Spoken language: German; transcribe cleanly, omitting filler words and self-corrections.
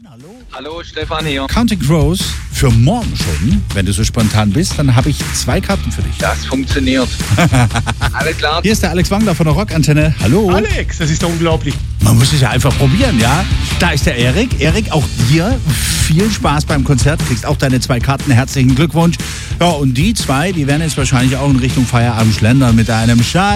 Hallo? Hallo, Stefan hier. Counting Crows für morgen schon. Wenn du so spontan bist, dann habe ich 2 Karten für dich. Das funktioniert. Alles klar. Hier ist der Alex Wangler von der Rockantenne. Hallo. Alex, das ist doch unglaublich. Man muss es ja einfach probieren, ja? Da ist der Erik. Erik, auch dir viel Spaß beim Konzert. Du kriegst auch deine 2 Karten. Herzlichen Glückwunsch. Ja, und die 2, die werden jetzt wahrscheinlich auch in Richtung Feierabend schlendern mit einem Schal.